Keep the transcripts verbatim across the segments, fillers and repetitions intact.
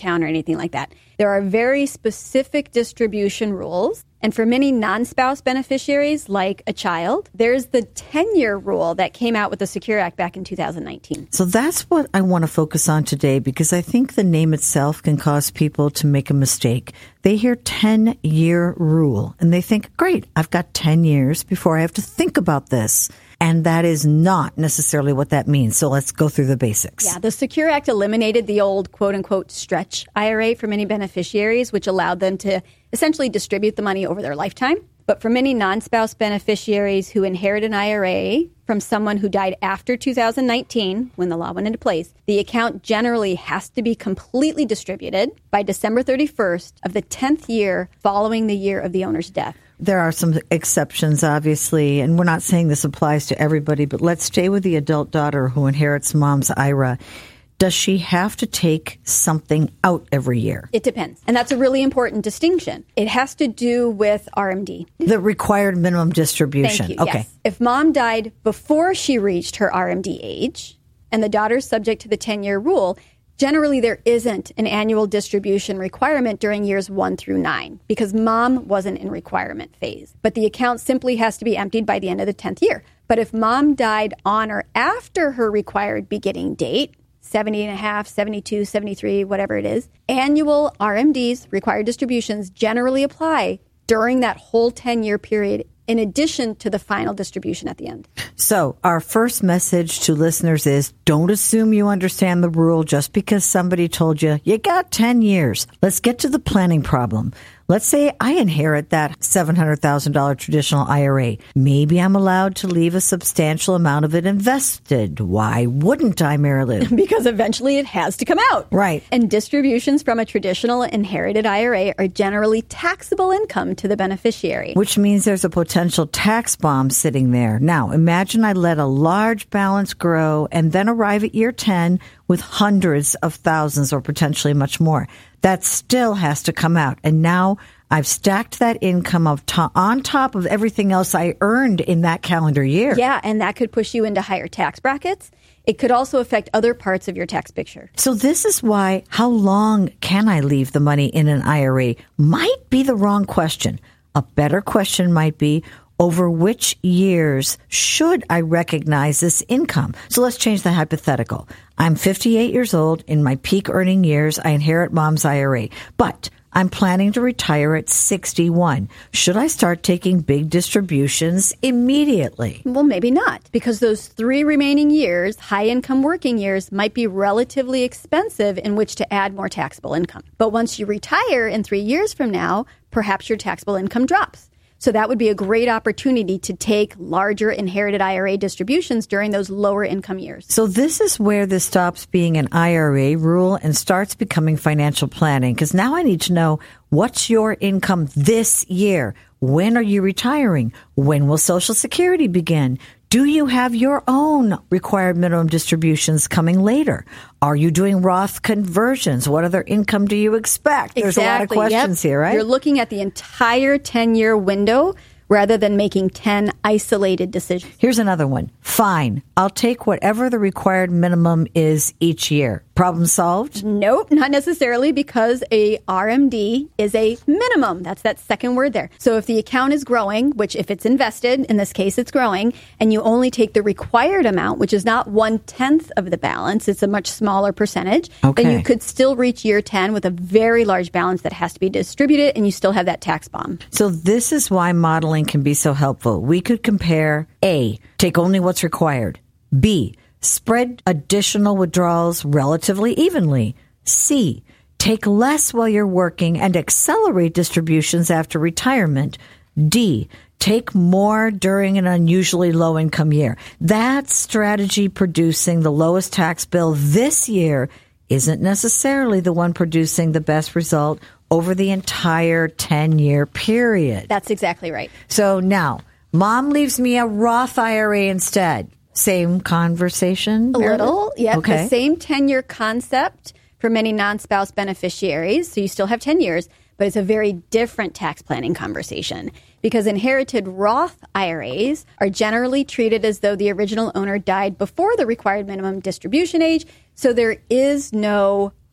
account or anything like that. There are very specific distribution rules. And for many non-spouse beneficiaries, like a child, there's the ten-year rule that came out with the Secure Act back in two thousand nineteen. So that's what I want to focus on today, because I think the name itself can cause people to make a mistake. They hear ten-year rule, and they think, great, I've got ten years before I have to think about this. And that is not necessarily what that means. So let's go through the basics. Yeah, the Secure Act eliminated the old quote-unquote stretch I R A for many beneficiaries, which allowed them to essentially distribute the money over their lifetime. But for many non-spouse beneficiaries who inherit an I R A from someone who died after two thousand nineteen, when the law went into place, the account generally has to be completely distributed by December thirty-first of the tenth year following the year of the owner's death. There are some exceptions, obviously, and we're not saying this applies to everybody, but let's stay with the adult daughter who inherits mom's I R A. Does she have to take something out every year? It depends. And that's a really important distinction. It has to do with R M D. The required minimum distribution. Thank you. Okay. Yes. If mom died before she reached her R M D age and the daughter's subject to the ten-year rule, generally there isn't an annual distribution requirement during years one through nine because mom wasn't in requirement phase. But the account simply has to be emptied by the end of the tenth year. But if mom died on or after her required beginning date, seventy and a half, seventy-two, seventy-three, whatever it is, annual R M Ds, required distributions, generally apply during that whole ten-year period in addition to the final distribution at the end. So our first message to listeners is don't assume you understand the rule just because somebody told you, you got ten years. Let's get to the planning problem. Let's say I inherit that seven hundred thousand dollars traditional I R A. Maybe I'm allowed to leave a substantial amount of it invested. Why wouldn't I, Mary Lou? Because eventually it has to come out. Right. And distributions from a traditional inherited I R A are generally taxable income to the beneficiary. Which means there's a potential tax bomb sitting there. Now, imagine I let a large balance grow and then arrive at year ten with hundreds of thousands or potentially much more. That still has to come out. And now I've stacked that income of to- on top of everything else I earned in that calendar year. Yeah, and that could push you into higher tax brackets. It could also affect other parts of your tax picture. So this is why how long can I leave the money in an I R A might be the wrong question. A better question might be, over which years should I recognize this income? So let's change the hypothetical. I'm fifty-eight years old. In my peak earning years, I inherit mom's I R A. But I'm planning to retire at sixty-one. Should I start taking big distributions immediately? Well, maybe not, because those three remaining years, high-income working years, might be relatively expensive in which to add more taxable income. But once you retire in three years from now, perhaps your taxable income drops. So that would be a great opportunity to take larger inherited I R A distributions during those lower income years. So this is where this stops being an I R A rule and starts becoming financial planning. Because now I need to know, what's your income this year? When are you retiring? When will Social Security begin? Do you have your own required minimum distributions coming later? Are you doing Roth conversions? What other income do you expect? There's exactly. a lot of questions yep. here, right? You're looking at the entire ten-year window rather than making ten isolated decisions. Here's another one. Fine. I'll take whatever the required minimum is each year. Problem solved? Nope, not necessarily, because a R M D is a minimum. That's that second word there. So if the account is growing, which if it's invested, in this case it's growing, and you only take the required amount, which is not one-tenth of the balance, it's a much smaller percentage, okay. then you could still reach year ten with a very large balance that has to be distributed, and you still have that tax bomb. So this is why modeling can be so helpful. We could compare A, take only what's required. B, spread additional withdrawals relatively evenly. C, take less while you're working and accelerate distributions after retirement. D, take more during an unusually low income year. That strategy producing the lowest tax bill this year isn't necessarily the one producing the best result over the entire ten-year period. That's exactly right. So now, mom leaves me a Roth I R A instead. Same conversation? A little, yeah. Okay. The same ten-year concept for many non-spouse beneficiaries. So you still have ten years, but it's a very different tax planning conversation because inherited Roth I R As are generally treated as though the original owner died before the required minimum distribution age. So there is no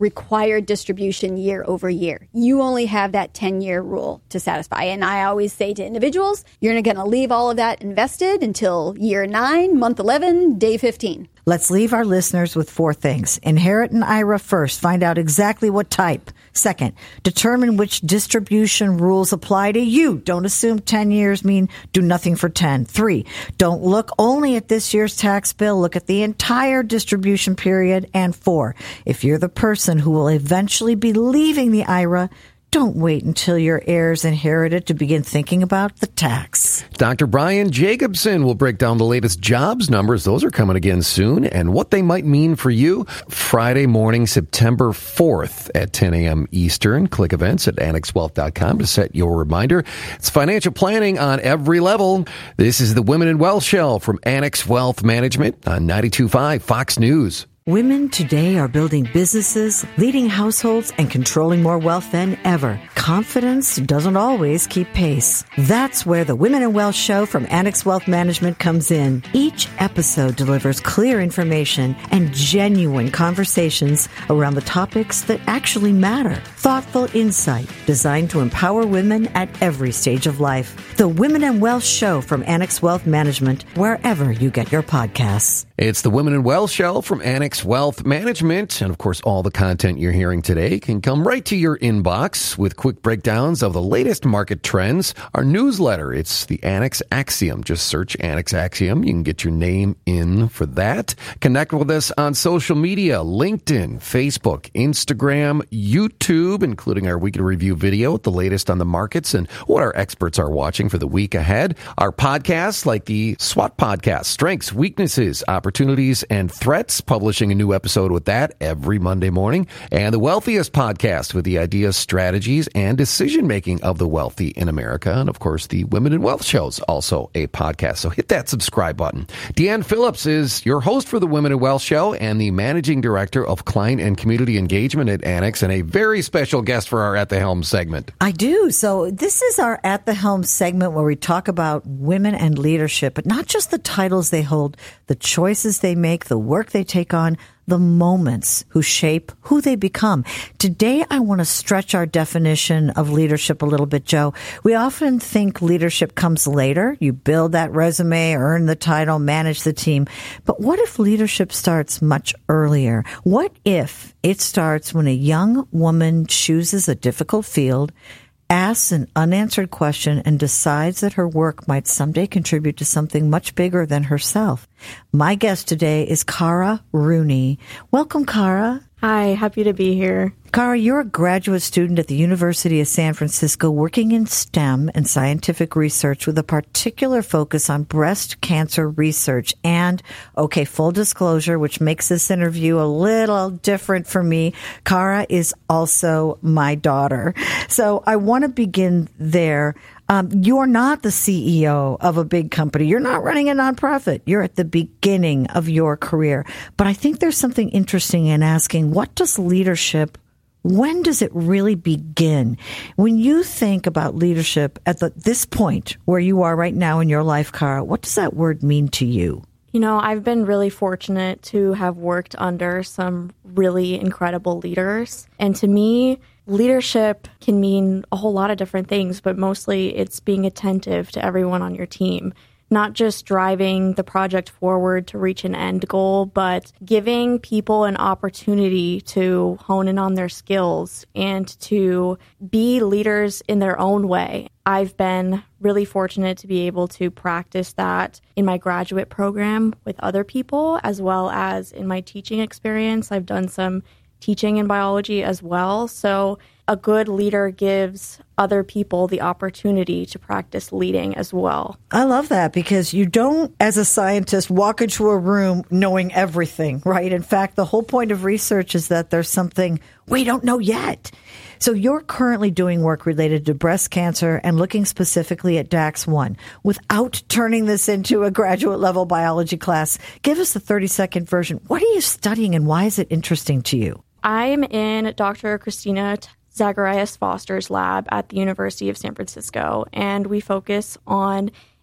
required distribution year over year. You only have that ten-year rule to satisfy. And I always say to individuals, you're going to leave all of that invested until year nine, month eleven, day fifteen. Let's leave our listeners with four things. Inherit an I R A first. Find out exactly what type. Second, determine which distribution rules apply to you. Don't assume ten years mean do nothing for ten. Three, don't look only at this year's tax bill. Look at the entire distribution period. And four, if you're the person who will eventually be leaving the I R A, don't wait until your heirs inherit it to begin thinking about the tax. Doctor Brian Jacobson will break down the latest jobs numbers. Those are coming again soon, and what they might mean for you. Friday morning, September fourth at ten a.m. Eastern. Click events at annex wealth dot com to set your reminder. It's financial planning on every level. This is the Women in Wealth Show from Annex Wealth Management on ninety-two point five Fox News. Women today are building businesses, leading households, and controlling more wealth than ever. Confidence doesn't always keep pace. That's where the Women in Wealth Show from Annex Wealth Management comes in. Each episode delivers clear information and genuine conversations around the topics that actually matter. Thoughtful insight designed to empower women at every stage of life. The Women in Wealth Show from Annex Wealth Management, wherever you get your podcasts. It's the Women in Wealth Show from Annex Wealth Management. And of course, all the content you're hearing today can come right to your inbox with quick breakdowns of the latest market trends. Our newsletter, it's the Annex Axiom. Just search Annex Axiom. You can get your name in for that. Connect with us on social media, LinkedIn, Facebook, Instagram, YouTube, including our weekly review video with the latest on the markets and what our experts are watching for the week ahead. Our podcasts like the SWOT podcast, Strengths, Weaknesses, Opportunities, and Threats, publishing a new episode with that every Monday morning. And the Wealthiest podcast with the ideas, strategies, and decision-making of the wealthy in America. And of course, the Women in Wealth Show is also a podcast. So hit that subscribe button. Deanne Phillips is your host for the Women in Wealth Show and the Managing Director of Client and Community Engagement at Annex, and a very special guest for our At the Helm segment. I do. So this is our At the Helm segment where we talk about women and leadership, but not just the titles they hold, the choices they make, the work they take on, the moments who shape who they become. Today, I want to stretch our definition of leadership a little bit, Joe. We often think leadership comes later. You build that resume, earn the title, manage the team. But what if leadership starts much earlier? What if it starts when a young woman chooses a difficult field, asks an unanswered question, and decides that her work might someday contribute to something much bigger than herself? My guest today is Cara Rooney. Welcome, Cara. Hi, happy to be here. Cara, you're a graduate student at the University of San Francisco working in STEM and scientific research with a particular focus on breast cancer research. And, okay, full disclosure, which makes this interview a little different for me, Cara is also my daughter. So I want to begin there. Um, you're not the C E O of a big company. You're not running a nonprofit. You're at the beginning of your career. But I think there's something interesting in asking, what does leadership, when does it really begin? When you think about leadership at the, this point where you are right now in your life, Cara, what does that word mean to you? You know, I've been really fortunate to have worked under some really incredible leaders. And to me, leadership can mean a whole lot of different things, but mostly it's being attentive to everyone on your team. Not just driving the project forward to reach an end goal, but giving people an opportunity to hone in on their skills and to be leaders in their own way. I've been really fortunate to be able to practice that in my graduate program with other people, as well as in my teaching experience. I've done some teaching in biology as well. So a good leader gives other people the opportunity to practice leading as well. I love that, because you don't, as a scientist, walk into a room knowing everything, right? In fact, the whole point of research is that there's something we don't know yet. So you're currently doing work related to breast cancer and looking specifically at D A X one. Without turning this into a graduate level biology class, give us the thirty-second version. What are you studying and why is it interesting to you? I'm in Doctor Christina Zacharias Foster's lab at the University of San Francisco, and we focus on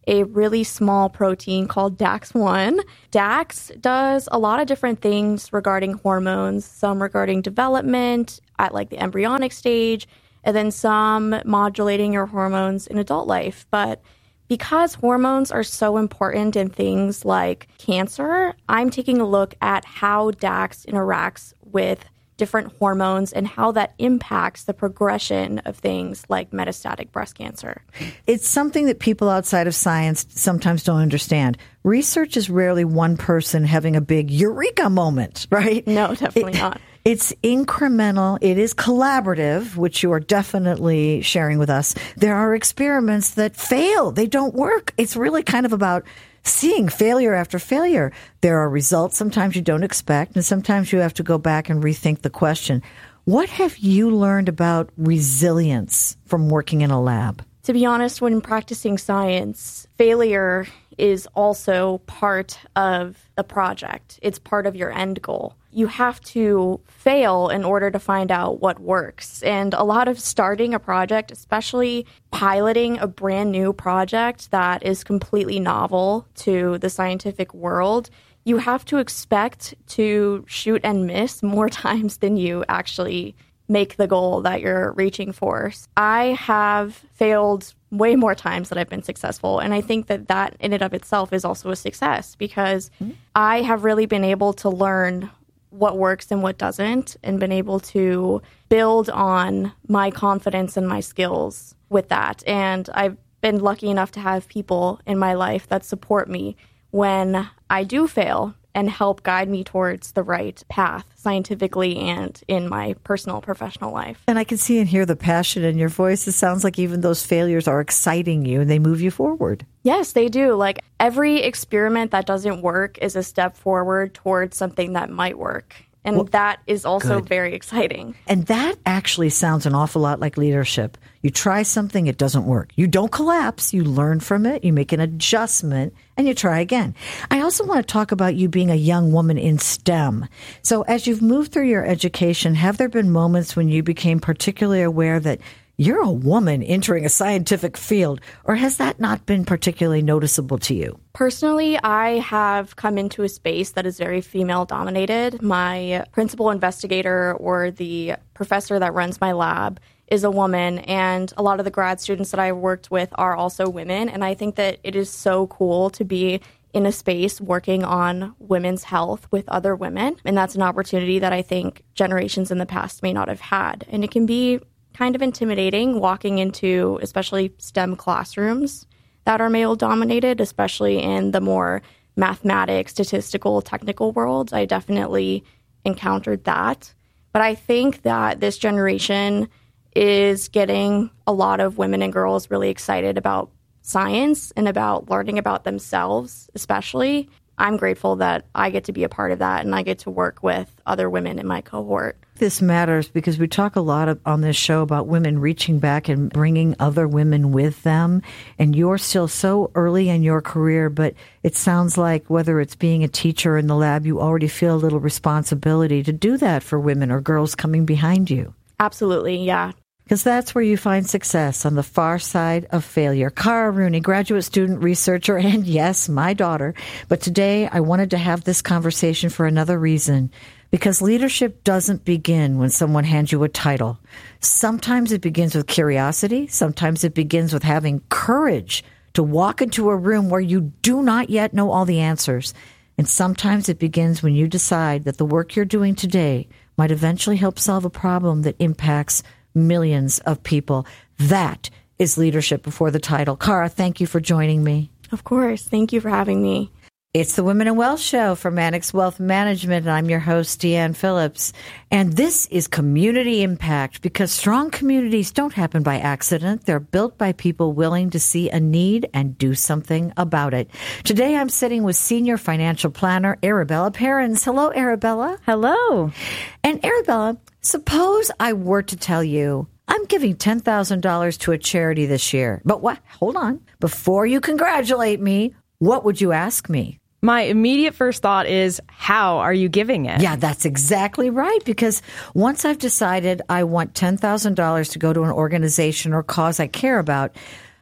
a really small protein called DAX one. DAX does a lot of different things regarding hormones, some regarding development at like the embryonic stage, and then some modulating your hormones in adult life. But because hormones are so important in things like cancer, I'm taking a look at how DAX interacts with different hormones and how that impacts the progression of things like metastatic breast cancer. It's something that people outside of science sometimes don't understand. Research is rarely one person having a big eureka moment, right? No, definitely it, not. It's incremental. It is collaborative, which you are definitely sharing with us. There are experiments that fail. They don't work. It's really kind of about seeing failure after failure. There are results sometimes you don't expect, and sometimes you have to go back and rethink the question. What have you learned about resilience from working in a lab? To be honest, when practicing science, failure is also part of the project. It's part of your end goal. You have to fail in order to find out what works. And a lot of starting a project, especially piloting a brand new project that is completely novel to the scientific world, you have to expect to shoot and miss more times than you actually make the goal that you're reaching for. I have failed way more times than I've been successful. And I think that that in and of itself is also a success because mm-hmm. I have really been able to learn what works and what doesn't and been able to build on my confidence and my skills with that. And I've been lucky enough to have people in my life that support me when I do fail and help guide me towards the right path scientifically and in my personal professional life. And I can see and hear the passion in your voice. It sounds like even those failures are exciting you and they move you forward. Yes, they do. Like every experiment that doesn't work is a step forward towards something that might work. And well, that is also good. Very exciting. And that actually sounds an awful lot like leadership. You try something, it doesn't work. You don't collapse. You learn from it. You make an adjustment and you try again. I also want to talk about you being a young woman in STEM. So as you've moved through your education, have there been moments when you became particularly aware that you're a woman entering a scientific field, or has that not been particularly noticeable to you? Personally, I have come into a space that is very female-dominated. My principal investigator or the professor that runs my lab is a woman, and a lot of the grad students that I worked with are also women, and I think that it is so cool to be in a space working on women's health with other women, and that's an opportunity that I think generations in the past may not have had, and it can be kind of intimidating walking into especially STEM classrooms that are male-dominated, especially in the more mathematics, statistical, technical worlds. I definitely encountered that. But I think that this generation is getting a lot of women and girls really excited about science and about learning about themselves, especially. I'm grateful that I get to be a part of that and I get to work with other women in my cohort. This matters because we talk a lot of, on this show about women reaching back and bringing other women with them. And you're still so early in your career, but it sounds like whether it's being a teacher in the lab, you already feel a little responsibility to do that for women or girls coming behind you. Absolutely, yeah. Because that's where you find success, on the far side of failure. Cara Rooney, graduate student, researcher, and yes, my daughter. But today I wanted to have this conversation for another reason. Because leadership doesn't begin when someone hands you a title. Sometimes it begins with curiosity. Sometimes it begins with having courage to walk into a room where you do not yet know all the answers. And sometimes it begins when you decide that the work you're doing today might eventually help solve a problem that impacts millions of people. That is leadership before the title. Cara, thank you for joining me. Of course. Thank you for having me. It's the Women in Wealth Show from Annex Wealth Management, and I'm your host, Deanne Phillips. And this is Community Impact, because strong communities don't happen by accident. They're built by people willing to see a need and do something about it. Today, I'm sitting with Senior Financial Planner Arabella Perrins. Hello, Arabella. Hello. And Arabella, suppose I were to tell you, I'm giving ten thousand dollars to a charity this year. But what? Hold on. Before you congratulate me, what would you ask me? My immediate first thought is, how are you giving it? Yeah, that's exactly right. Because once I've decided I want ten thousand dollars to go to an organization or cause I care about,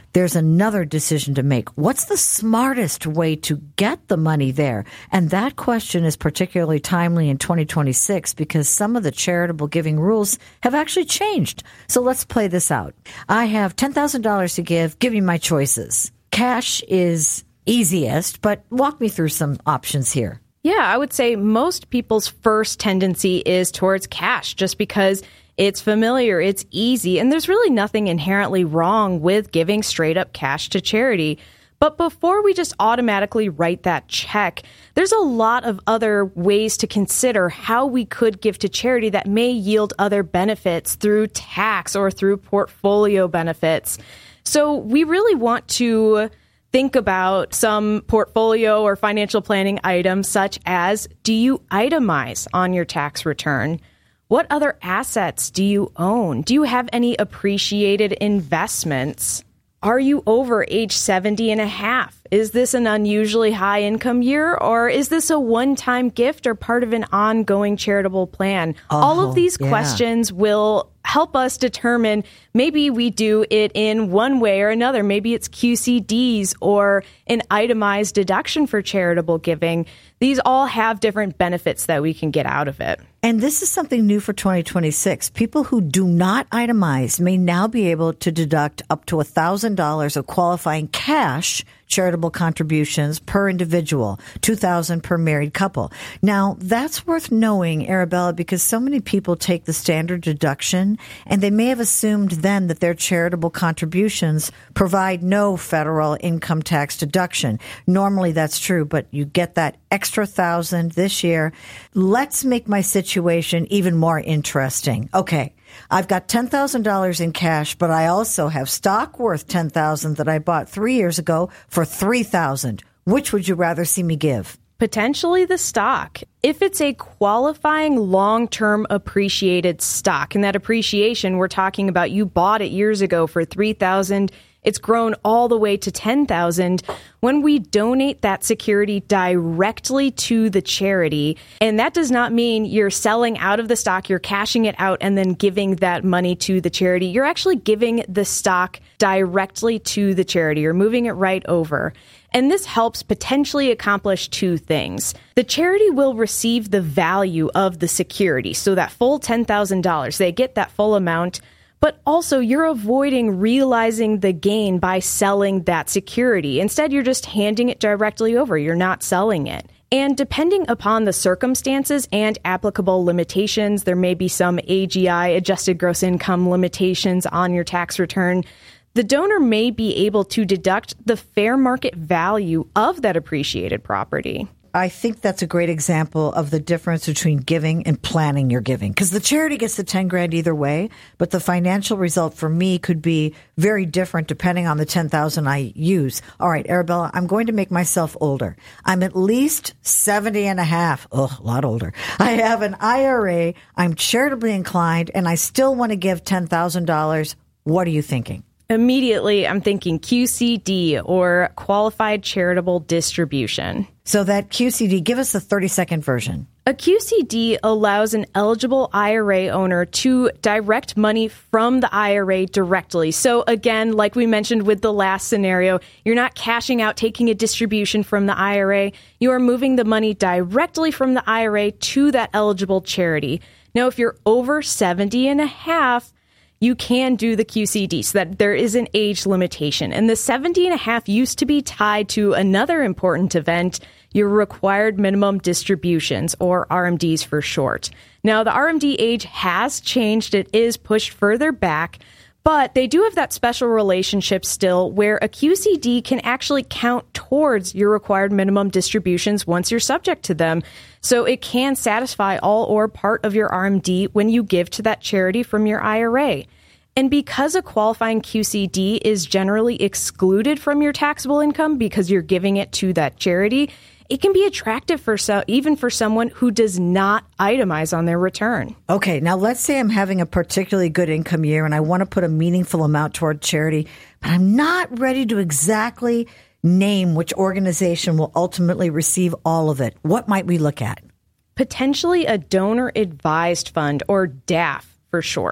there's another decision to make. What's the smartest way to get the money there? And that question is particularly timely in twenty twenty-six because some of the charitable giving rules have actually changed. So let's play this out. I have ten thousand dollars to give. Give me my choices. Cash is easiest, but walk me through some options here. Yeah, I would say most people's first tendency is towards cash just because it's familiar, it's easy, and there's really nothing inherently wrong with giving straight up cash to charity. But before we just automatically write that check, there's a lot of other ways to consider how we could give to charity that may yield other benefits through tax or through portfolio benefits. So we really want to think about some portfolio or financial planning items such as, do you itemize on your tax return? What other assets do you own? Do you have any appreciated investments? Are you over age seventy and a half? Is this an unusually high income year, or is this a one-time gift or part of an ongoing charitable plan? Oh, All of these yeah. questions will help us determine maybe we do it in one way or another. Maybe it's Q C Ds or an itemized deduction for charitable giving. These all have different benefits that we can get out of it. And this is something new for twenty twenty-six. People who do not itemize may now be able to deduct up to one thousand dollars of qualifying cash charitable contributions per individual, two thousand dollars per married couple. Now, that's worth knowing, Arabella, because so many people take the standard deduction and they may have assumed then that their charitable contributions provide no federal income tax deduction. Normally that's true, but you get that extra thousand this year. Let's make my situation even more interesting. Okay. I've got ten thousand dollars in cash, but I also have stock worth ten thousand dollars that I bought three years ago for three thousand dollars. Which would you rather see me give? Potentially the stock. If it's a qualifying long-term appreciated stock, and that appreciation we're talking about, you bought it years ago for three thousand dollars, it's grown all the way to ten thousand dollars. When we donate that security directly to the charity, and that does not mean you're selling out of the stock, you're cashing it out and then giving that money to the charity. You're actually giving the stock directly to the charity. You're moving it right over. And this helps potentially accomplish two things. The charity will receive the value of the security, so that full ten thousand dollars. They get that full amount. But also, you're avoiding realizing the gain by selling that security. Instead, you're just handing it directly over. You're not selling it. And depending upon the circumstances and applicable limitations, there may be some A G I, adjusted gross income limitations on your tax return. The donor may be able to deduct the fair market value of that appreciated property. I think that's a great example of the difference between giving and planning your giving. Because the charity gets the ten grand either way, but the financial result for me could be very different depending on the ten thousand I use. All right, Arabella, I'm going to make myself older. I'm at least seventy and a half. Oh, a lot older. I have an I R A. I'm charitably inclined, and I still want to give ten thousand dollars. What are you thinking? Immediately, I'm thinking Q C D, or Qualified Charitable Distribution. So that Q C D, give us a thirty-second version. A Q C D allows an eligible I R A owner to direct money from the I R A directly. So again, like we mentioned with the last scenario, you're not cashing out, taking a distribution from the I R A. You are moving the money directly from the I R A to that eligible charity. Now, if you're over seventy and a half, you can do the Q C D, so that there is an age limitation. And the seventy and a half used to be tied to another important event, your required minimum distributions, or R M Ds for short. Now, the R M D age has changed. It is pushed further back, but they do have that special relationship still where a Q C D can actually count towards your required minimum distributions once you're subject to them. So it can satisfy all or part of your R M D when you give to that charity from your I R A. And because a qualifying Q C D is generally excluded from your taxable income because you're giving it to that charity, it can be attractive for so, even for someone who does not itemize on their return. Okay, now let's say I'm having a particularly good income year and I want to put a meaningful amount toward charity, but I'm not ready to exactly name which organization will ultimately receive all of it. What might we look at? Potentially a donor advised fund, or D A F for short.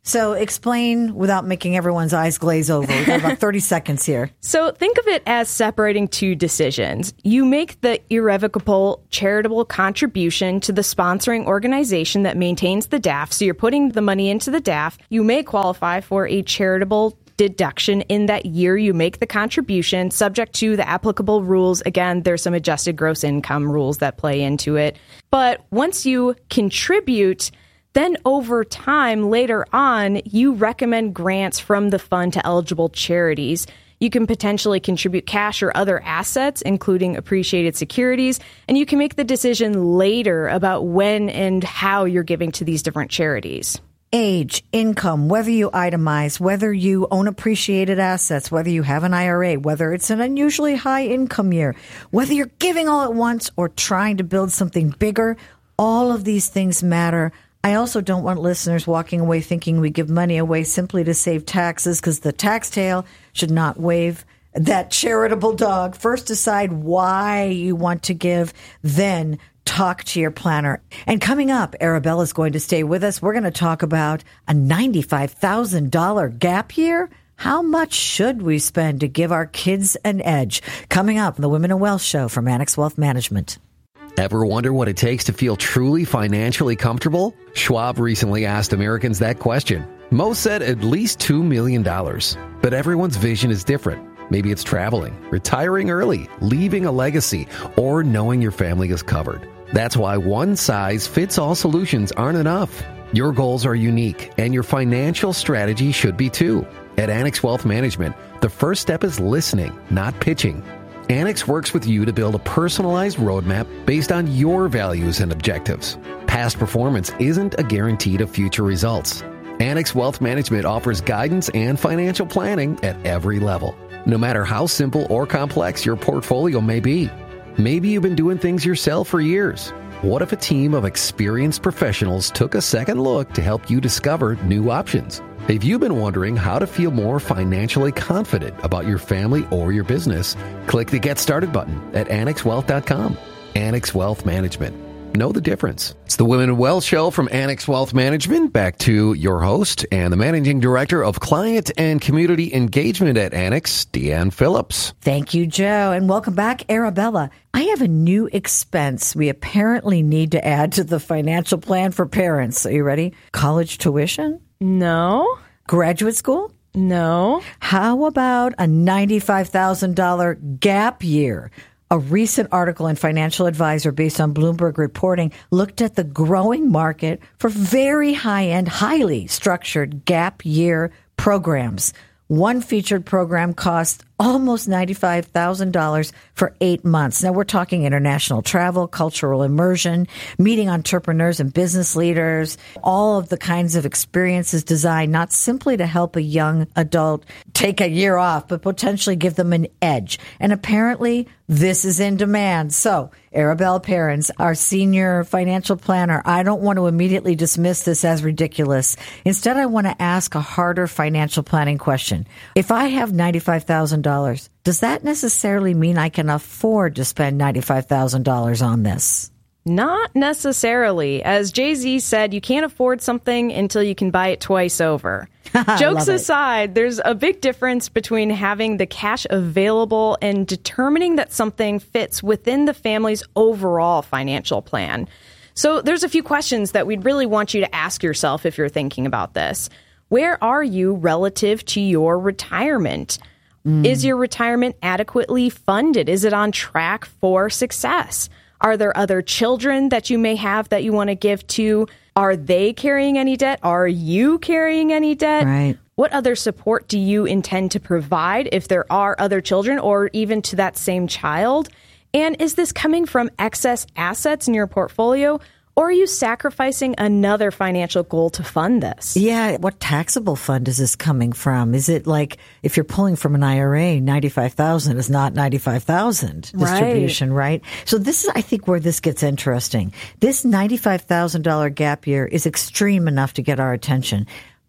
So explain without making everyone's eyes glaze over. We've got about thirty seconds here. So think of it as separating two decisions. You make the irrevocable charitable contribution to the sponsoring organization that maintains the D A F. So you're putting the money into the D A F. You may qualify for a charitable deduction in that year you make the contribution, subject to the applicable rules. Again, there's some adjusted gross income rules that play into it. But once you contribute, then over time, later on, you recommend grants from the fund to eligible charities. You can potentially contribute cash or other assets, including appreciated securities, and you can make the decision later about when and how you're giving to these different charities. Age, income, whether you itemize, whether you own appreciated assets, whether you have an I R A, whether it's an unusually high income year, whether you're giving all at once or trying to build something bigger, all of these things matter. I also don't want listeners walking away thinking we give money away simply to save taxes, because the tax tail should not wave that charitable dog. First decide why you want to give, then talk to your planner. And coming up, Arabella is going to stay with us. We're going to talk about a ninety-five thousand dollars gap year. How much should we spend to give our kids an edge? Coming up on the Women in Wealth Show from Annex Wealth Management. Ever wonder what it takes to feel truly financially comfortable? Schwab recently asked Americans that question. Most said at least two million dollars. But everyone's vision is different. Maybe it's traveling, retiring early, leaving a legacy, or knowing your family is covered. That's why one-size-fits-all solutions aren't enough. Your goals are unique, and your financial strategy should be too. At Annex Wealth Management, the first step is listening, not pitching. Annex works with you to build a personalized roadmap based on your values and objectives. Past performance isn't a guarantee of future results. Annex Wealth Management offers guidance and financial planning at every level, no matter how simple or complex your portfolio may be. Maybe you've been doing things yourself for years. What if a team of experienced professionals took a second look to help you discover new options? If you've been wondering how to feel more financially confident about your family or your business, click the Get Started button at annex wealth dot com. Annex Wealth Management. Know the difference. It's the Women in Wealth Show from Annex Wealth Management. Back to your host and the Managing Director of Client and Community Engagement at Annex, Deanne Phillips. Thank you, Joe. And welcome back, Arabella. I have a new expense we apparently need to add to the financial plan for parents. Are you ready? College tuition? No. Graduate school? No. How about a ninety-five thousand dollars gap year? A recent article in Financial Advisor based on Bloomberg reporting looked at the growing market for very high-end, highly structured gap year programs. One featured program cost almost ninety-five thousand dollars for eight months. Now, we're talking international travel, cultural immersion, meeting entrepreneurs and business leaders, all of the kinds of experiences designed not simply to help a young adult take a year off, but potentially give them an edge. And apparently, this is in demand. So, Arabella Perrins, our senior financial planner, I don't want to immediately dismiss this as ridiculous. Instead, I want to ask a harder financial planning question. If I have ninety-five thousand dollars, does that necessarily mean I can afford to spend ninety-five thousand dollars on this? Not necessarily. As Jay-Z said, you can't afford something until you can buy it twice over. Jokes aside, there's a big difference between having the cash available and determining that something fits within the family's overall financial plan. So there's a few questions that we'd really want you to ask yourself if you're thinking about this. Where are you relative to your retirement? Mm. Is your retirement adequately funded? Is it on track for success? Are there other children that you may have that you want to give to? Are they carrying any debt? Are you carrying any debt? Right. What other support do you intend to provide if there are other children or even to that same child? And is this coming from excess assets in your portfolio? Or are you sacrificing another financial goal to fund this? Yeah. What taxable fund is this coming from? Is it like if you're pulling from an I R A, ninety-five thousand is not ninety-five thousand distribution, right. right? So this is, I think, where this gets interesting. This ninety-five thousand dollars gap year is extreme enough to get our attention.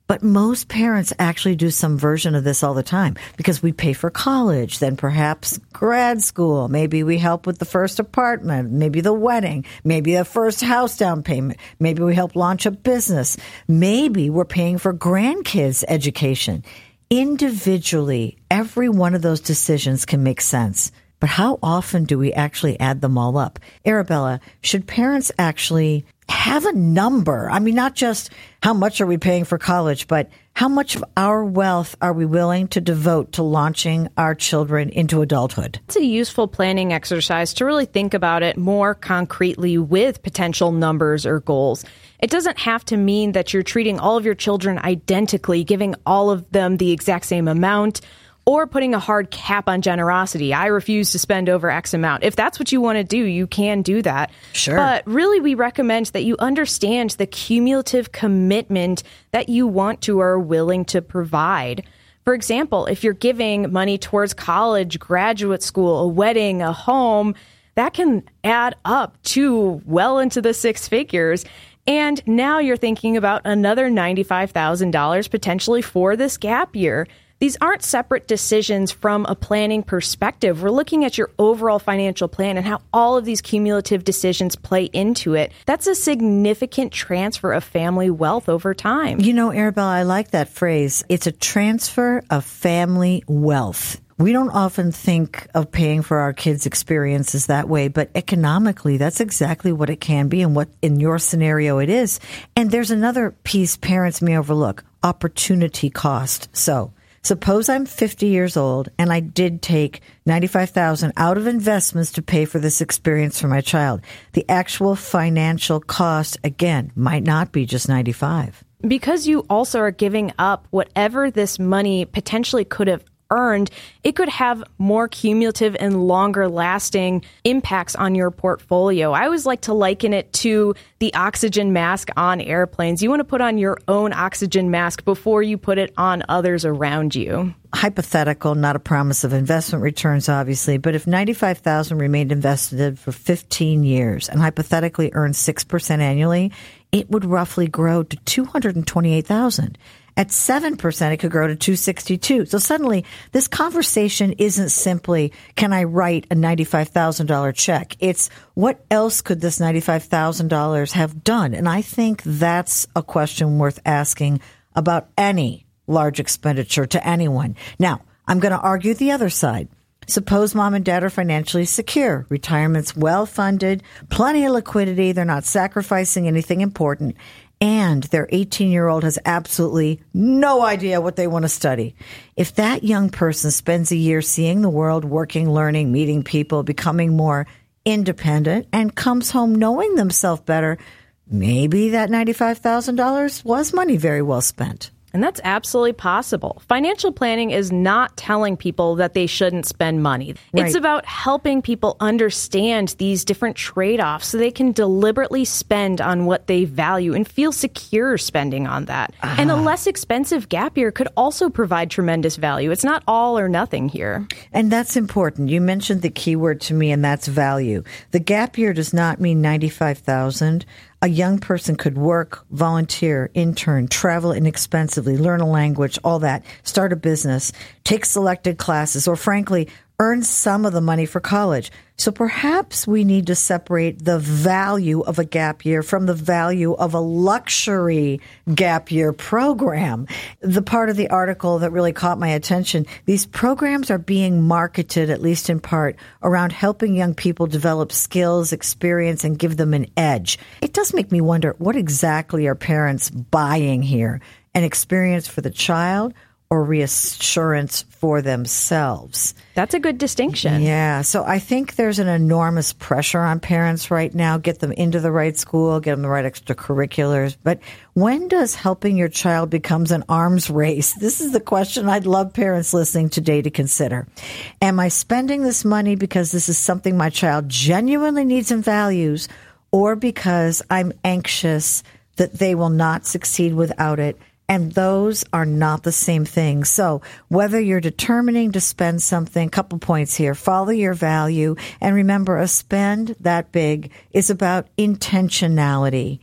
But most parents actually do some version of this all the time because we pay for college, then perhaps grad school. Maybe we help with the first apartment, maybe the wedding, maybe the first house down payment. Maybe we help launch a business. Maybe we're paying for grandkids' education. Individually, every one of those decisions can make sense. But how often do we actually add them all up? Arabella, should parents actually have a number? I mean, not just how much are we paying for college, but how much of our wealth are we willing to devote to launching our children into adulthood? It's a useful planning exercise to really think about it more concretely with potential numbers or goals. It doesn't have to mean that you're treating all of your children identically, giving all of them the exact same amount, or putting a hard cap on generosity. I refuse to spend over X amount. If that's what you want to do, you can do that. Sure. But really, we recommend that you understand the cumulative commitment that you want to or are willing to provide. For example, if you're giving money towards college, graduate school, a wedding, a home, that can add up to well into the six figures. And now you're thinking about another ninety-five thousand dollars potentially for this gap year. These aren't separate decisions from a planning perspective. We're looking at your overall financial plan and how all of these cumulative decisions play into it. That's a significant transfer of family wealth over time. You know, Arabella, I like that phrase. It's a transfer of family wealth. We don't often think of paying for our kids' experiences that way, but economically, that's exactly what it can be and what in your scenario it is. And there's another piece parents may overlook, opportunity cost. So suppose I'm fifty years old and I did take ninety-five thousand dollars out of investments to pay for this experience for my child. The actual financial cost, again, might not be just ninety-five. Because you also are giving up whatever this money potentially could have earned, it could have more cumulative and longer lasting impacts on your portfolio. I always like to liken it to the oxygen mask on airplanes. You want to put on your own oxygen mask before you put it on others around you. Hypothetical, not a promise of investment returns, obviously, but if ninety-five thousand dollars remained invested for fifteen years and hypothetically earned six percent annually, it would roughly grow to two hundred twenty-eight thousand dollars. At seven percent, it could grow to two hundred sixty-two thousand dollars. So suddenly, this conversation isn't simply, can I write a ninety-five thousand dollars check? It's, what else could this ninety-five thousand dollars have done? And I think that's a question worth asking about any large expenditure to anyone. Now, I'm going to argue the other side. Suppose mom and dad are financially secure, retirement's well-funded, plenty of liquidity, they're not sacrificing anything important, and their eighteen-year-old has absolutely no idea what they want to study. If that young person spends a year seeing the world, working, learning, meeting people, becoming more independent, and comes home knowing themselves better, maybe that ninety-five thousand dollars was money very well spent. And that's absolutely possible. Financial planning is not telling people that they shouldn't spend money. Right. It's about helping people understand these different trade-offs so they can deliberately spend on what they value and feel secure spending on that. Ah. And a less expensive gap year could also provide tremendous value. It's not all or nothing here. And that's important. You mentioned the key word to me, and that's value. The gap year does not mean ninety-five thousand dollars. A young person could work, volunteer, intern, travel inexpensively, learn a language, all that, start a business, take selected classes, or frankly, earn some of the money for college. So perhaps we need to separate the value of a gap year from the value of a luxury gap year program. The part of the article that really caught my attention, these programs are being marketed, at least in part, around helping young people develop skills, experience, and give them an edge. It does make me wonder, what exactly are parents buying here? An experience for the child or reassurance for themselves? That's a good distinction. Yeah. So I think there's an enormous pressure on parents right now. Get them into the right school, get them the right extracurriculars. But when does helping your child becomes an arms race? This is the question I'd love parents listening today to consider. Am I spending this money because this is something my child genuinely needs and values, or because I'm anxious that they will not succeed without it? And those are not the same things. So whether you're determining to spend something, couple points here, follow your value. And remember, a spend that big is about intentionality.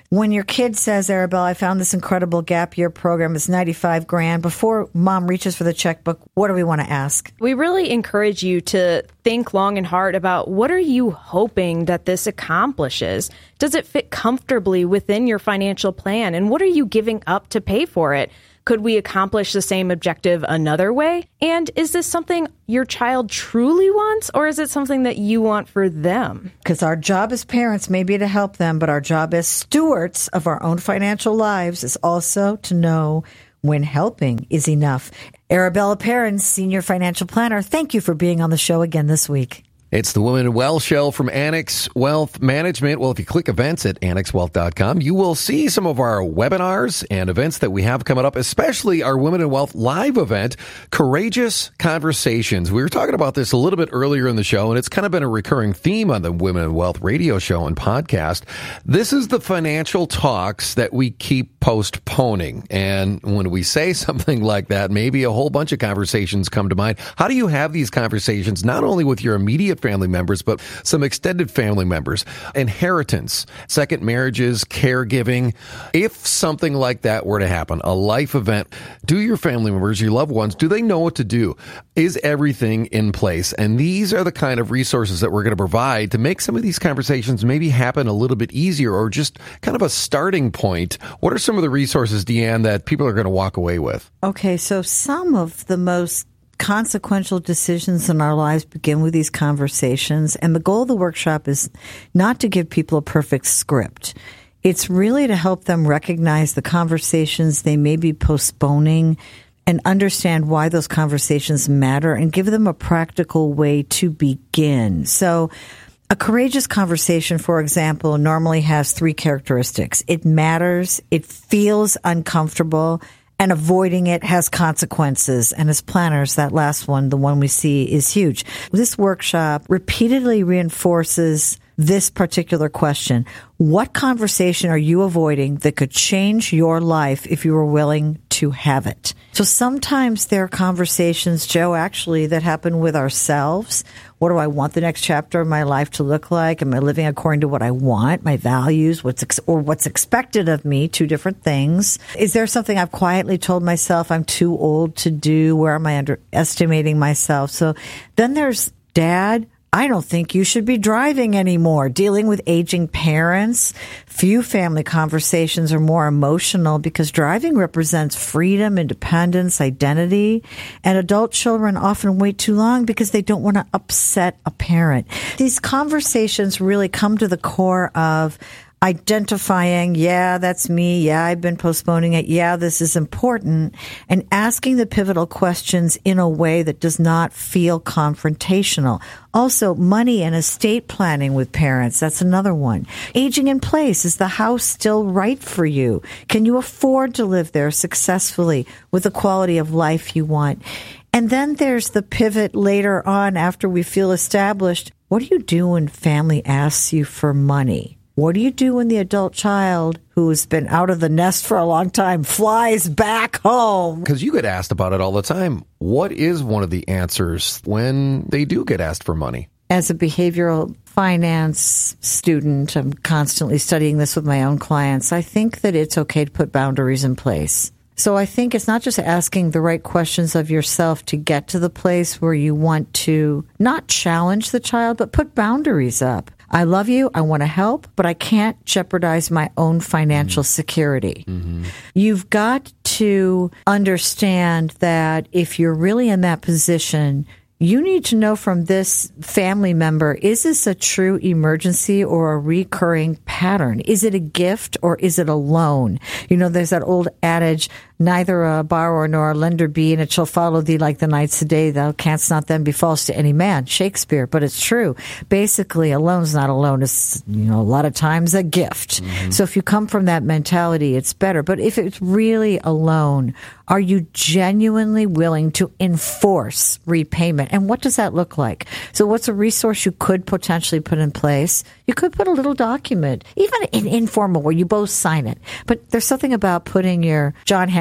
When your kid says, Arabelle, I found this incredible gap year program, it's ninety-five grand, before mom reaches for the checkbook, what do we want to ask? We really encourage you to think long and hard about what are you hoping that this accomplishes? Does it fit comfortably within your financial plan? And what are you giving up to pay for it? Could we accomplish the same objective another way? And is this something your child truly wants, or is it something that you want for them? Because our job as parents may be to help them, but our job as stewards of our own financial lives is also to know when helping is enough. Arabella Perrin, Senior Financial Planner, thank you for being on the show again this week. It's the Women in Wealth Show from Annex Wealth Management. Well, if you click events at annex wealth dot com, you will see some of our webinars and events that we have coming up, especially our Women in Wealth live event, Courageous Conversations. We were talking about this a little bit earlier in the show, and it's kind of been a recurring theme on the Women in Wealth radio show and podcast. This is the financial talks that we keep postponing. And when we say something like that, maybe a whole bunch of conversations come to mind. How do you have these conversations, not only with your immediate family members, but some extended family members? Inheritance, second marriages, caregiving. If something like that were to happen, a life event, do your family members, your loved ones, do they know what to do? Is everything in place? And these are the kind of resources that we're going to provide to make some of these conversations maybe happen a little bit easier, or just kind of a starting point. What are some of the resources, Deanne, that people are going to walk away with? Okay, so some of the most consequential decisions in our lives begin with these conversations. And the goal of the workshop is not to give people a perfect script. It's really to help them recognize the conversations they may be postponing and understand why those conversations matter, and give them a practical way to begin. So a courageous conversation, for example, normally has three characteristics. It matters, it feels uncomfortable, and avoiding it has consequences. And as planners, that last one, the one we see, is huge. This workshop repeatedly reinforces this particular question. What conversation are you avoiding that could change your life if you were willing to have it? So sometimes there are conversations, Joe, actually, that happen with ourselves. What do I want the next chapter of my life to look like? Am I living according to what I want, my values, what's ex- or what's expected of me? Two different things. Is there something I've quietly told myself I'm too old to do? Where am I underestimating myself? So then there's Dad, I don't think you should be driving anymore. Dealing with aging parents. Few family conversations are more emotional because driving represents freedom, independence, identity. And adult children often wait too long because they don't want to upset a parent. These conversations really come to the core of identifying, yeah, that's me. Yeah, I've been postponing it. Yeah, this is important. And asking the pivotal questions in a way that does not feel confrontational. Also, money and estate planning with parents. That's another one. Aging in place. Is the house still right for you? Can you afford to live there successfully with the quality of life you want? And then there's the pivot later on after we feel established. What do you do when family asks you for money? What do you do when the adult child who's been out of the nest for a long time flies back home? Because you get asked about it all the time. What is one of the answers when they do get asked for money? As a behavioral finance student, I'm constantly studying this with my own clients. I think that it's okay to put boundaries in place. So I think it's not just asking the right questions of yourself to get to the place where you want to not challenge the child, but put boundaries up. I love you, I want to help, but I can't jeopardize my own financial security. Mm-hmm. You've got to understand that if you're really in that position, you need to know from this family member, is this a true emergency or a recurring pattern? Is it a gift or is it a loan? You know, there's that old adage, neither a borrower nor a lender be, and it shall follow thee like the nights of day. Thou canst not then be false to any man. Shakespeare, but it's true. Basically, a loan's not a loan. It's, you know, a lot of times a gift. Mm-hmm. So if you come from that mentality, it's better. But if it's really a loan, are you genuinely willing to enforce repayment? And what does that look like? So what's a resource you could potentially put in place? You could put a little document, even in informal, where you both sign it. But there's something about putting your John Hancock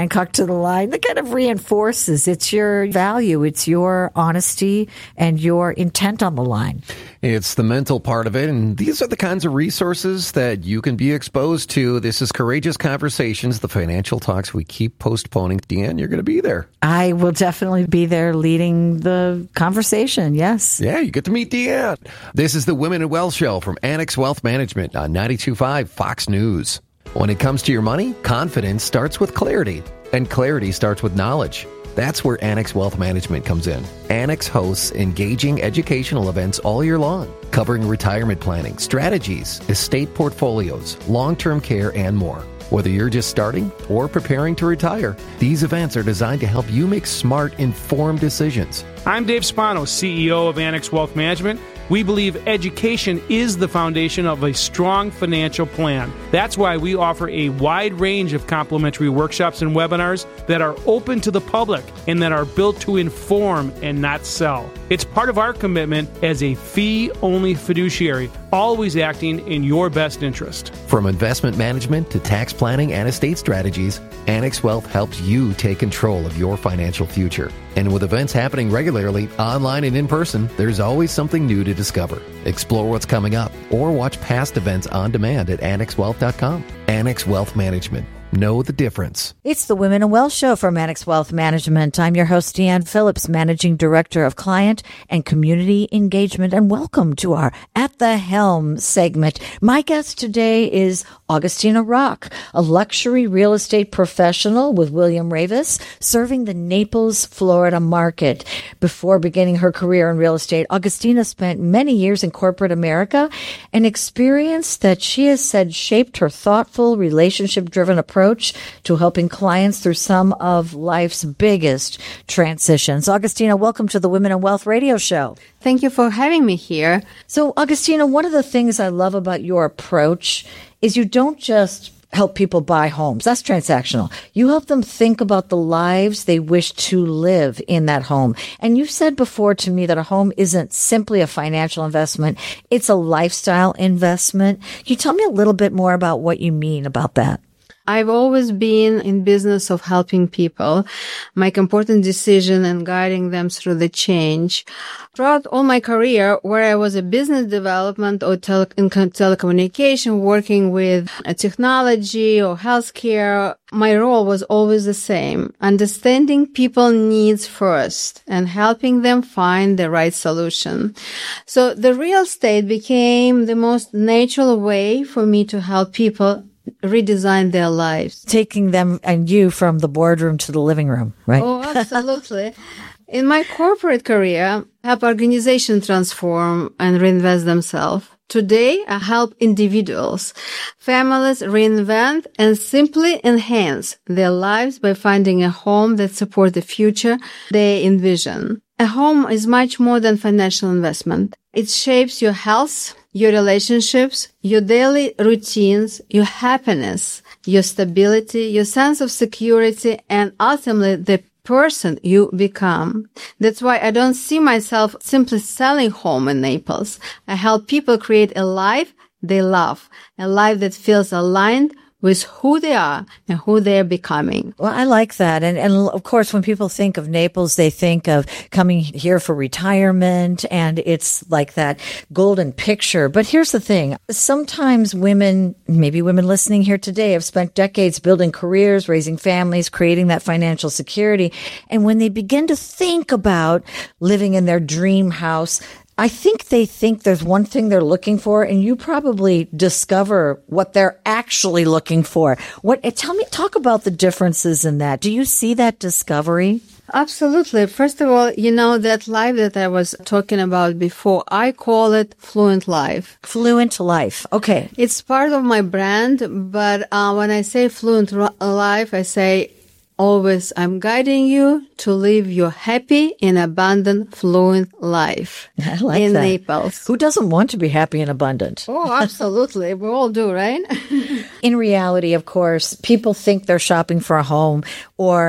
Hancock to the line. That kind of reinforces it's your value, it's your honesty and your intent on the line. It's the mental part of it, and these are the kinds of resources that you can be exposed to. This is Courageous Conversations, the financial talks we keep postponing. Deanne, you're going to be there. I will definitely be there leading the conversation, yes. Yeah, you get to meet Deanne. This is the Women in Wealth Show from Annex Wealth Management on ninety-two point five Fox News. When it comes to your money, confidence starts with clarity, and clarity starts with knowledge. That's where Annex Wealth Management comes in. Annex hosts engaging educational events all year long, covering retirement planning, strategies, estate portfolios, long-term care, and more. Whether you're just starting or preparing to retire, these events are designed to help you make smart, informed decisions. I'm Dave Spano, C E O of Annex Wealth Management. We believe education is the foundation of a strong financial plan. That's why we offer a wide range of complimentary workshops and webinars that are open to the public and that are built to inform and not sell. It's part of our commitment as a fee-only fiduciary, always acting in your best interest. From investment management to tax planning and estate strategies, Annex Wealth helps you take control of your financial future. And with events happening regularly, online and in person, there's always something new to discover. Explore what's coming up or watch past events on demand at annex wealth dot com. Annex Wealth Management. Know the difference. It's the Women in Wealth Show from Annex Wealth Management. I'm your host, Deanne Phillips, Managing Director of Client and Community Engagement, and welcome to our At the Helm segment. My guest today is Augustina Rock, a luxury real estate professional with William Ravis, serving the Naples, Florida market. Before beginning her career in real estate, Augustina spent many years in corporate America, an experience that she has said shaped her thoughtful, relationship-driven approach to helping clients through some of life's biggest transitions. Augustina, welcome to the Women in Wealth radio show. Thank you for having me here. So, Augustina, one of the things I love about your approach is you don't just help people buy homes. That's transactional. You help them think about the lives they wish to live in that home. And you've said before to me that a home isn't simply a financial investment. It's a lifestyle investment. Can you tell me a little bit more about what you mean about that? I've always been in business of helping people make important decisions and guiding them through the change. Throughout all my career, where I was a business development or tele- in telecommunication, working with technology or healthcare, my role was always the same: understanding people's needs first and helping them find the right solution. So the real estate became the most natural way for me to help people redesign their lives. Taking them and you from the boardroom to the living room, right? Oh, absolutely. In my corporate career, I help organizations transform and reinvest themselves. Today, I help individuals, families reinvent and simply enhance their lives by finding a home that supports the future they envision. A home is much more than financial investment. It shapes your health, your relationships, your daily routines, your happiness, your stability, your sense of security, and ultimately the person you become. That's why I don't see myself simply selling home in Naples. I help people create a life they love, a life that feels aligned with who they are and who they're becoming. Well, I like that. And, and of course, when people think of Naples, they think of coming here for retirement, and it's like that golden picture. But here's the thing. Sometimes women, maybe women listening here today, have spent decades building careers, raising families, creating that financial security. And when they begin to think about living in their dream house, I think they think there's one thing they're looking for, and you probably discover what they're actually looking for. What? Tell me, talk about the differences in that. Do you see that discovery? Absolutely. First of all, you know, that life that I was talking about before, I call it Fluent Life. Fluent Life. Okay. It's part of my brand, but uh, when I say Fluent Life, I say always, I'm guiding you to live your happy and abundant, fluent life. I like in that. Naples. Who doesn't want to be happy and abundant? Oh, absolutely. We all do, right? In reality, of course, people think they're shopping for a home, or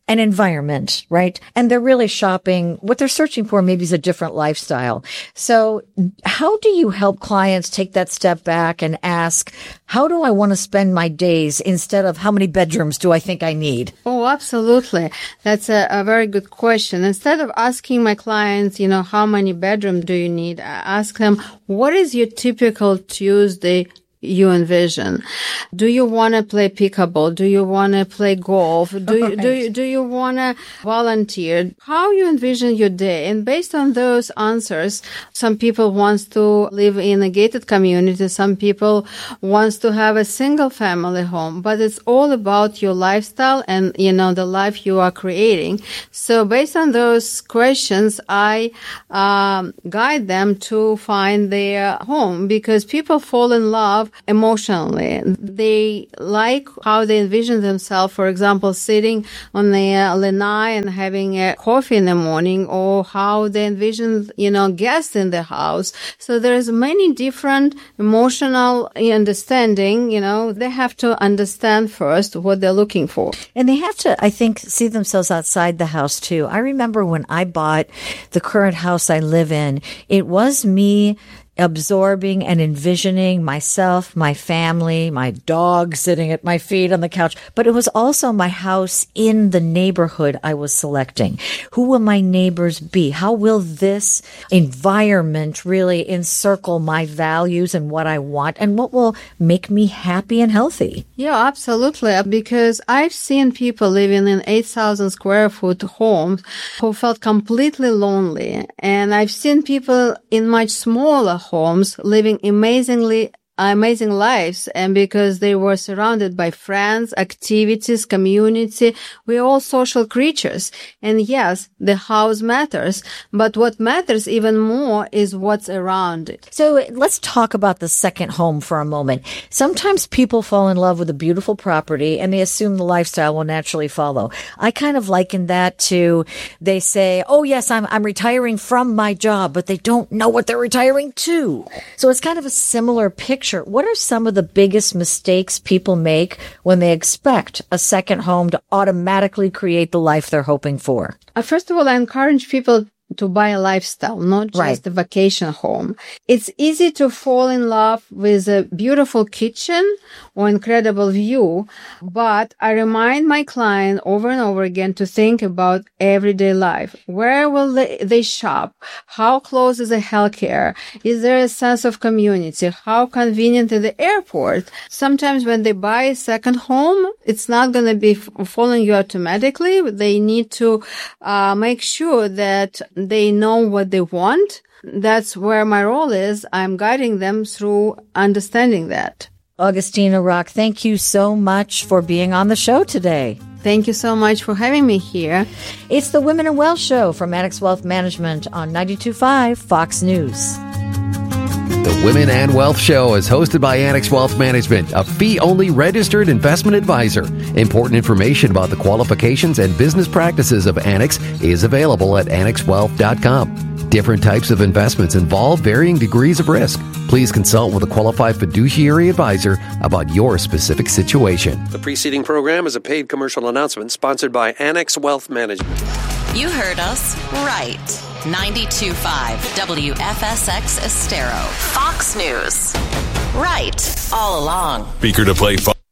an environment, right? And they're really shopping. What they're searching for maybe is a different lifestyle. So how do you help clients take that step back and ask, how do I want to spend my days instead of how many bedrooms do I think I need? Oh, absolutely. That's a, a very good question. Instead of asking my clients, you know, how many bedrooms do you need, I ask them, what is your typical Tuesday you envision? Do you want to play pickleball? Do you want to play golf? Do you, do you, do you want to volunteer? How you envision your day? And based on those answers, some people wants to live in a gated community. Some people wants to have a single family home, but it's all about your lifestyle and, you know, the life you are creating. So based on those questions, I, um, guide them to find their home, because people fall in love emotionally. They like how they envision themselves, for example, sitting on the uh, lanai and having a coffee in the morning, or how they envision, you know, guests in the house. So there's many different emotional understanding, you know, they have to understand first what they're looking for. And they have to, I think, see themselves outside the house too. I remember when I bought the current house I live in, it was me absorbing and envisioning myself, my family, my dog sitting at my feet on the couch. But it was also my house in the neighborhood I was selecting. Who will my neighbors be? How will this environment really encircle my values and what I want, and what will make me happy and healthy? Yeah, absolutely. Because I've seen people living in eight thousand square foot homes who felt completely lonely. And I've seen people in much smaller homes living amazingly amazing lives, and because they were surrounded by friends, activities, community. We're all social creatures. And yes, the house matters, but what matters even more is what's around it. So let's talk about the second home for a moment. Sometimes people fall in love with a beautiful property and they assume the lifestyle will naturally follow. I kind of liken that to, they say, oh yes, I'm, I'm retiring from my job, but they don't know what they're retiring to. So it's kind of a similar picture. What are some of the biggest mistakes people make when they expect a second home to automatically create the life they're hoping for? Uh, first of all, I encourage people to buy a lifestyle, not just right. a vacation home. It's easy to fall in love with a beautiful kitchen or incredible view, but I remind my client over and over again to think about everyday life. Where will they, they shop? How close is the healthcare? Is there a sense of community? How convenient is the airport? Sometimes when they buy a second home, it's not going to be f- following you automatically. They need to uh, make sure that they know what they want. That's where my role is. I'm guiding them through understanding that. Augustina Rock, thank you so much for being on the show today. Thank you so much for having me here. It's the Women in Wealth Show from Annex Wealth Management on ninety-two point five Fox News. The Women and Wealth Show is hosted by Annex Wealth Management, a fee-only registered investment advisor. Important information about the qualifications and business practices of Annex is available at annex wealth dot com. Different types of investments involve varying degrees of risk. Please consult with a qualified fiduciary advisor about your specific situation. The preceding program is a paid commercial announcement sponsored by Annex Wealth Management. You heard us right. ninety-two point five W F S X Estero. Fox News. Right all along. Speaker to play. Fo-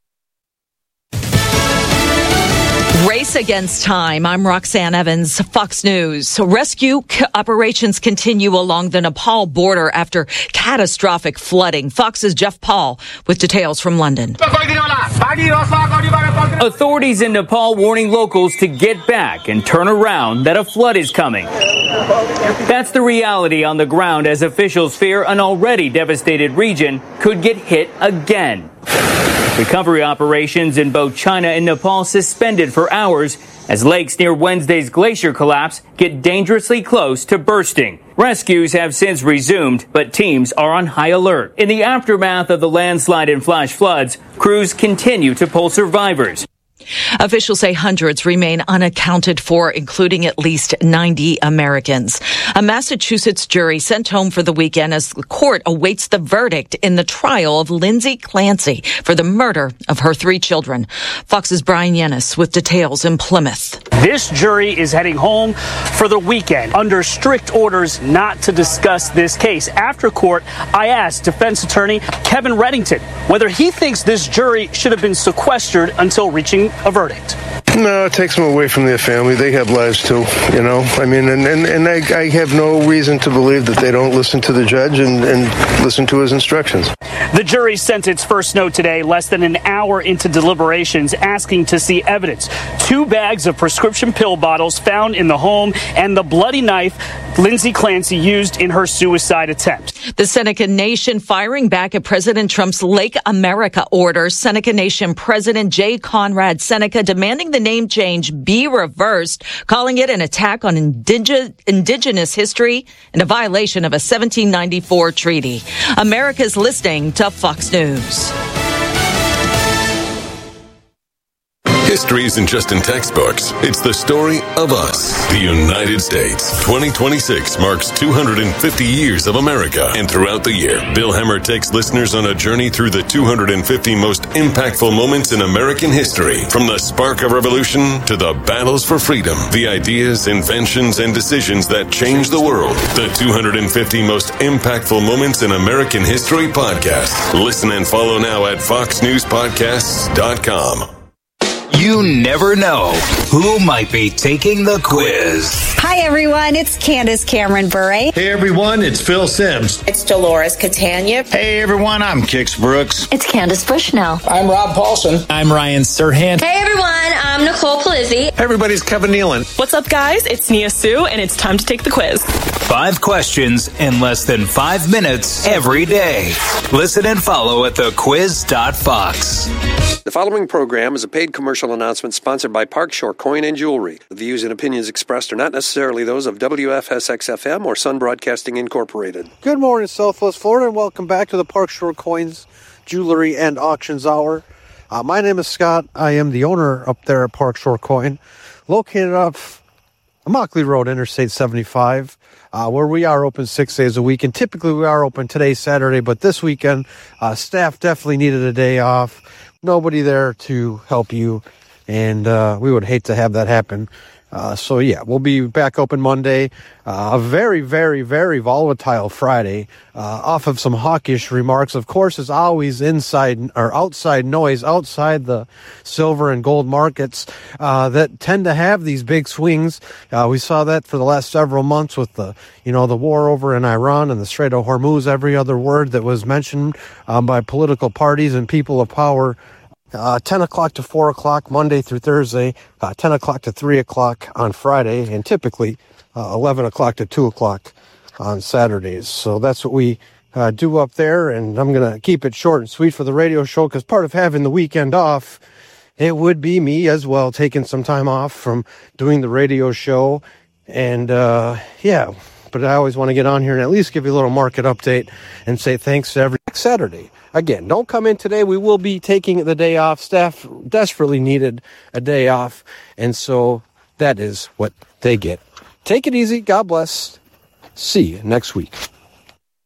Race against time. I'm Roxanne Evans, Fox News. Rescue c- operations continue along the Nepal border after catastrophic flooding. Fox's Jeff Paul with details from London. Authorities in Nepal warning locals to get back and turn around, that a flood is coming. That's the reality on the ground as officials fear an already devastated region could get hit again. Recovery operations in both China and Nepal suspended for hours as lakes near Wednesday's glacier collapse get dangerously close to bursting. Rescues have since resumed, but teams are on high alert. In the aftermath of the landslide and flash floods, crews continue to pull survivors. Officials say hundreds remain unaccounted for, including at least ninety Americans. A Massachusetts jury sent home for the weekend as the court awaits the verdict in the trial of Lindsay Clancy for the murder of her three children. Fox's Brian Yennis with details in Plymouth. This jury is heading home for the weekend under strict orders not to discuss this case. After court, I asked defense attorney Kevin Reddington whether he thinks this jury should have been sequestered until reaching a verdict. No, it takes them away from their family. They have lives too, you know. I mean, and, and, and I, I have no reason to believe that they don't listen to the judge and, and listen to his instructions. The jury sent its first note today, less than an hour into deliberations, asking to see evidence. Two bags of prescription pill bottles found in the home and the bloody knife Lindsay Clancy used in her suicide attempt. The Seneca Nation firing back at President Trump's Lake America order. Seneca Nation President Jay Conrad Seneca demanding the name change be reversed, calling it an attack on indige- indigenous history and a violation of a seventeen ninety-four treaty. America's listening to Fox News. History isn't just in textbooks. It's the story of us, the United States. twenty twenty-six marks two hundred fifty years of America. And throughout the year, Bill Hemmer takes listeners on a journey through the two hundred fifty most impactful moments in American history. From the spark of revolution to the battles for freedom, the ideas, inventions, and decisions that changed the world. The two hundred fifty most impactful moments in American history podcast. Listen and follow now at fox news podcasts dot com. You never know who might be taking the quiz. Hi, everyone. It's Candace Cameron Bure. Hey, everyone. It's Phil Sims. It's Dolores Catania. Hey, everyone. I'm Kix Brooks. It's Candace Bushnell. I'm Rob Paulson. I'm Ryan Serhant. Hey, everyone. I'm Nicole Palizzi. Hey, everybody's Kevin Nealon. What's up, guys? It's Nia Sue, and it's time to take the quiz. Five questions in less than five minutes every day. Listen and follow at the quiz dot fox. The following program is a paid commercial announcement sponsored by Park Shore Coin and Jewelry. The views and opinions expressed are not necessarily those of W F S X F M or Sun Broadcasting Incorporated. Good morning, Southwest Florida, and welcome back to the Park Shore Coins, Jewelry, and Auctions Hour. Uh, my name is Scott. I am the owner up there at Park Shore Coin, located off Immokalee Road, Interstate seventy-five, uh, where we are open six days a week. And typically we are open today, Saturday, but this weekend, uh, staff definitely needed a day off. Nobody there to help you, and uh, we would hate to have that happen. Uh, so, yeah, we'll be back open Monday. Uh, a very, very, very volatile Friday uh, off of some hawkish remarks. Of course, as always, inside or outside noise, outside the silver and gold markets uh, that tend to have these big swings. Uh, we saw that for the last several months with the, you know, the war over in Iran and the Strait of Hormuz, every other word that was mentioned um, by political parties and people of power. Uh, ten o'clock to four o'clock, Monday through Thursday, uh, ten o'clock to three o'clock on Friday, and typically uh, eleven o'clock to two o'clock on Saturdays. So that's what we uh, do up there, and I'm going to keep it short and sweet for the radio show, because part of having the weekend off, it would be me as well, taking some time off from doing the radio show, and uh, yeah, but I always want to get on here and at least give you a little market update and say thanks to every Saturday. Again, don't come in today. We will be taking the day off. Staff desperately needed a day off, and so that is what they get. Take it easy. God bless. See you next week.